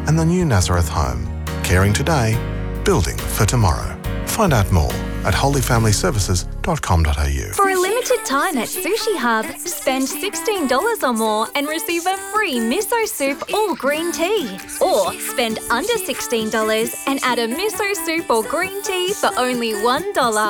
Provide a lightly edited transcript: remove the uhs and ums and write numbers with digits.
and the new Nazareth Home. Caring today, building for tomorrow. Find out more at holyfamilyservices.com.au. For a limited time at Sushi Hub, spend $16 or more and receive a free miso soup or green tea. Or spend under $16 and add a miso soup or green tea for only $1.